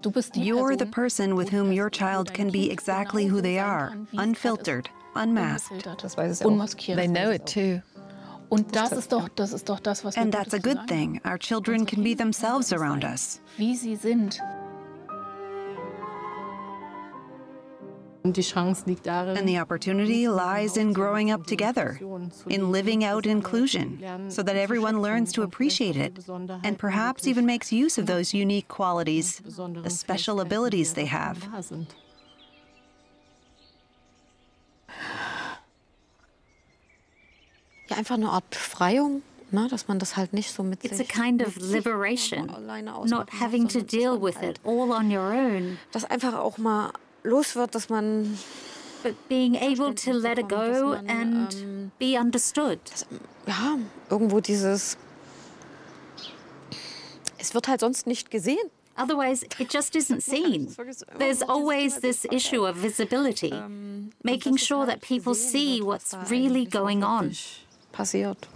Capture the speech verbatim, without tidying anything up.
You're the person with whom your child can be exactly who they are, unfiltered, unmasked. They know it too. Und das ist doch, das ist doch das, was wir And that's a good thing. Our children can be themselves around us. wie sie sind. And the opportunity lies in growing up together, in living out inclusion, so that everyone learns to appreciate it, and perhaps even makes use of those unique qualities, the special abilities they have. Ja, einfach eine Art Befreiung, ne, dass man das halt nicht so mit It's sich a kind of liberation, not having to deal with it all on your own. Dass einfach auch mal los wird, dass man But being able to let it go and be understood. ja, irgendwo dieses es wird halt sonst nicht gesehen. Otherwise, it just isn't seen. There's always this issue of visibility, making sure that people see what's really going on. Passiert.